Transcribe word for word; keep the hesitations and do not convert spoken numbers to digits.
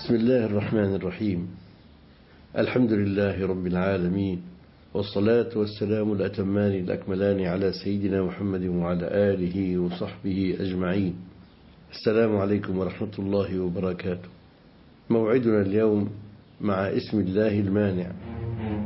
بسم الله الرحمن الرحيم. الحمد لله رب العالمين، والصلاة والسلام الأتمان الأكملان على سيدنا محمد وعلى آله وصحبه أجمعين. السلام عليكم ورحمة الله وبركاته. موعدنا اليوم مع اسم الله المانع،